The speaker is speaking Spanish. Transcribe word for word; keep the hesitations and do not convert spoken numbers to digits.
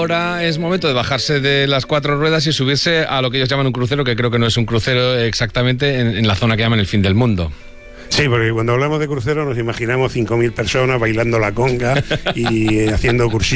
ahora es momento de bajarse de las cuatro ruedas y subirse a lo que ellos llaman un crucero, que creo que no es un crucero exactamente, en, en la zona que llaman el fin del mundo. Sí, porque cuando hablamos de crucero nos imaginamos cinco mil personas bailando la conga y haciendo cursillos